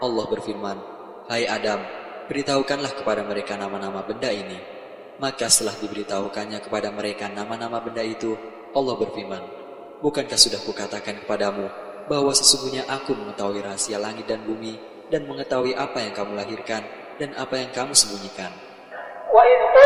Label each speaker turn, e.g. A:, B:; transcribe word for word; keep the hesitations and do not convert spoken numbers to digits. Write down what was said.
A: Allah berfirman, "Hai Adam, beritahukanlah kepada mereka nama-nama benda ini." Maka setelah diberitahukannya kepada mereka nama-nama benda itu, Allah berfirman, "Bukankah sudah kukatakan kepadamu bahwa sesungguhnya aku mengetahui rahasia langit dan bumi dan mengetahui apa yang kamu lahirkan dan apa yang kamu sembunyikan?"